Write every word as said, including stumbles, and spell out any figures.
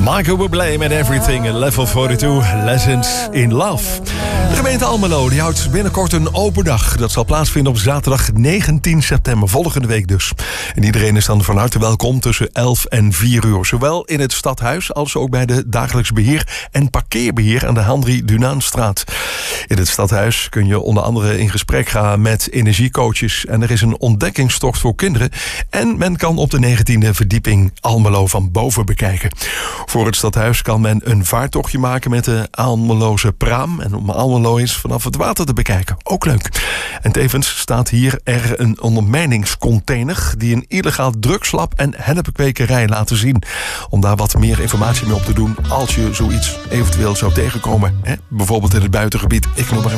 Michael Bublé met Everything in Level forty-two, Lessons in Love. De gemeente Almelo die houdt binnenkort een open dag. Dat zal plaatsvinden op zaterdag negentien september, volgende week dus. En iedereen is dan van harte welkom tussen elf en vier uur. Zowel in het stadhuis als ook bij de dagelijks beheer en parkeerbeheer aan de Hendrik Dunaanstraat. In het stadhuis kun je onder andere in gesprek gaan met energiecoaches. En er is een ontdekkingstocht voor kinderen. En men kan op de negentiende verdieping Almelo van boven bekijken. Voor het stadhuis kan men een vaartochtje maken met de Almeloze praam. En om Almelo eens vanaf het water te bekijken. Ook leuk. En tevens staat hier er een ondermijningscontainer die een illegaal drugslab en hennepkwekerij laten zien. Om daar wat meer informatie mee op te doen als je zoiets eventueel zou tegenkomen. Hè? Bijvoorbeeld in het buitengebied. Ik noem maar even